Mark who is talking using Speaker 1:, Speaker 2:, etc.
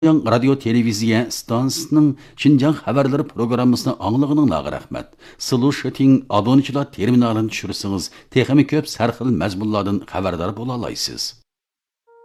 Speaker 1: Yang radio televiziya stansiyasining Xinjiang xabarlari programmasini anglag'ınыңlarga rahmat. Solution abonchilar terminalini tushirsangiz, texnik ko'p sarxil mazmunlardan xabardor bo'la olasiz.